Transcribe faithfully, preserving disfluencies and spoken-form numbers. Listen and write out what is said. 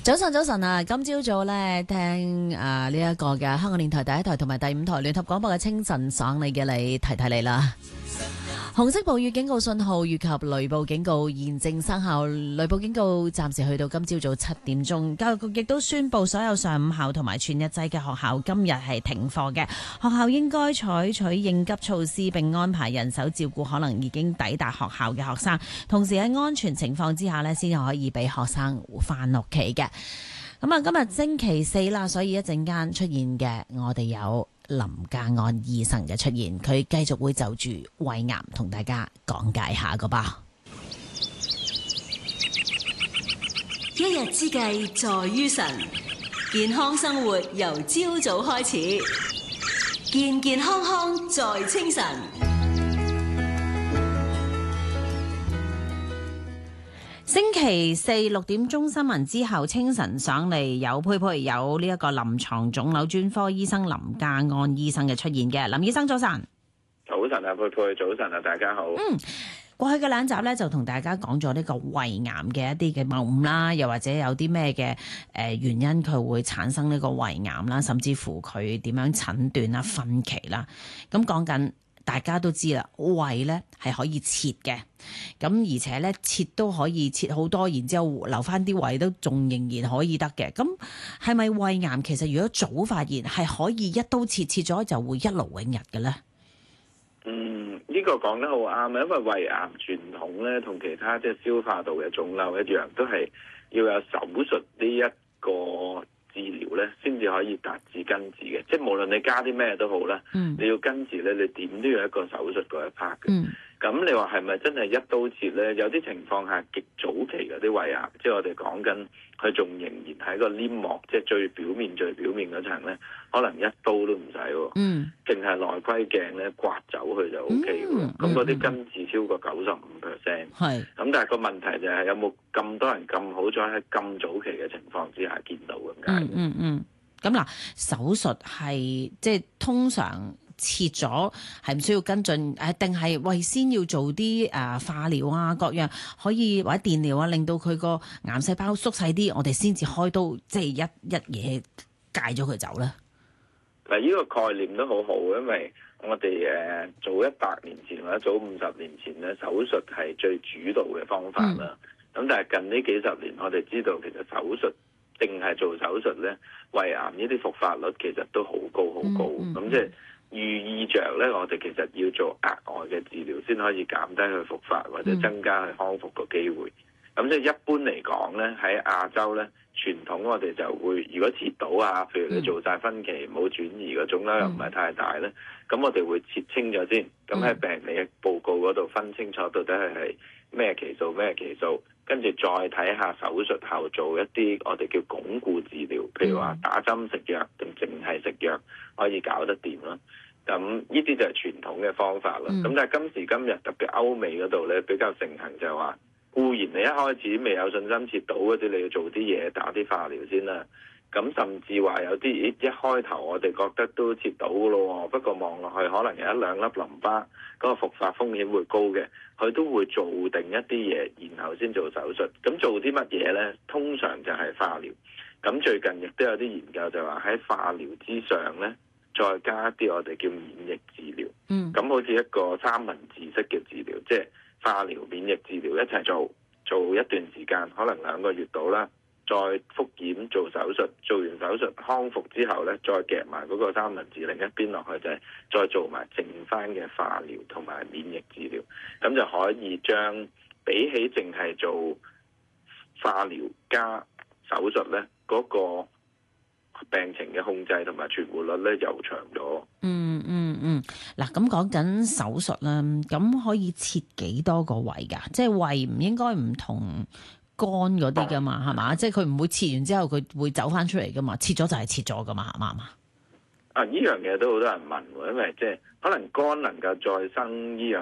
早晨，早晨啊！今朝早咧聽啊呢一個嘅香港電台第一台同埋第五台聯合廣播嘅清晨爽利嘅你提提你啦。紅色暴雨警告信號以及雷暴警告現正生效，雷暴警告暫時去到今朝早七點鐘。教育局亦都宣布所有上午校同埋全日制嘅學校今日係停課嘅，學校應該採取應急措施並安排人手照顧可能已經抵達學校嘅學生，同時喺安全情況之下呢，先至可以俾學生翻屋企嘅。咁啊，今日星期四啦，所以一陣間出現嘅我哋有林家安醫生嘅出現，佢繼續會就住胃癌同大家講解下個噃。 一日之計在於晨，健康生活由朝早開始，健健康康在清晨。 星期四六點鐘新聞之後，清晨上嚟有佩佩有呢一個臨床腫瘤專科醫生林家安醫生嘅出現嘅。林醫生早晨。 早晨啊，佩佩，早晨啊，大家好。 嗯，過去嘅兩集咧就同大家講咗呢個胃癌嘅一啲嘅謬誤啦，又或者有啲咩嘅誒原因佢會產生呢個胃癌啦，甚至乎佢點樣診斷啦、分期啦。咁講緊。大家都知啦，胃咧係可以切嘅，咁而且咧切都可以切好多，然之後留翻啲胃都仲仍然可以得嘅。咁係咪胃癌其實如果早發現係可以一刀切，切咗就會一勞永逸嘅咧？ 嗯，呢、這個講得好啱啊，因為胃癌傳統咧同其他即係消化道嘅腫瘤一樣，都係要有手術呢一個治療咧，先至可以達至根治嘅。即係無論你加啲咩都好啦，嗯、你要根治咧，你點都要一個手術嗰一 part 嘅。咁、嗯、你話係咪真係一刀切咧？有啲情況下極早期嗰啲胃癌，即係我哋講緊佢仲仍然喺個黏膜，即係最表面、最表面嗰層咧，可能一刀都唔使喎。嗯，淨係內窺鏡咧刮走佢就 O K 嘅。咁嗰啲根治超過九十五 percent。係。咁但係個問題就係有冇咁多人咁好彩喺咁早期嘅情況之下見到咁解？ 嗯嗯嗯。咁嗱，手術係即係通常切咗係唔需要跟進誒，定係喂先要做啲誒、呃、化療啊，各樣可以或者電療啊，令到佢個癌細胞縮細啲，我哋先至開刀，即係一一嘢戒咗佢走咧。 嗱，呢個概念都好好，因為我哋誒早一百年前或者早五十年前咧，手術係最主導嘅方法啦。咁、嗯、但係近呢幾十年，我哋知道其實手術定係做手術咧，胃癌呢啲復發率其實都好高好高。咁、嗯嗯、即係寓意着咧，我哋其實要做額外嘅治療，先可以減低佢復發或者增加佢康復個機會。咁、嗯、即係一般嚟講咧，喺亞洲咧，傳統我哋就會如果切到啊，譬如你做晒分期冇轉移嗰種啦，又唔係太大咧，咁、嗯、我哋會切清咗先。咁喺病理嘅報告嗰度分清楚到底係係咩期數咩期數，跟住再睇下手術後做一啲我哋叫鞏固治療，譬如話打針食藥定淨係食藥可以搞得掂啦。咁呢啲就係傳統嘅方法啦。咁、嗯、但係今時今日特別歐美嗰度咧比較盛行就係話，固然你一開始未有信心切到嗰啲，你要做啲嘢打啲化療先啦。咁甚至話有啲一開頭我哋覺得都切到嘅咯，不過望落去可能有一兩粒淋巴嗰個復發風險會高嘅，佢都會做定一啲嘢，然後先做手術。咁做啲乜嘢呢？通常就係化療。咁最近亦都有啲研究就話喺化療之上呢，再加一啲我哋叫免疫治療。嗯。咁好似一個三文治式嘅治療，即係化療、免疫治療一齊做，做一段時間，可能兩個月到啦。再復檢做手術，做完手術康復之後咧，再夾埋嗰個三文治另一邊落去，就係再做埋剩翻嘅化療同埋免疫治療，咁就可以將比起淨係做化療加手術咧，嗰個病情嘅控制同埋存活率咧又長咗。嗯嗯嗯，嗱咁講緊手術啦，咁可以切幾多個胃㗎？即係胃唔應該唔同肝嗰啲噶嘛，係嘛？即係佢唔會切完之後佢會走翻出嚟噶嘛？切咗就係切咗噶嘛，係嘛？ 啊，呢樣嘢都好多人問喎，因為即係可能肝能夠再生呢樣。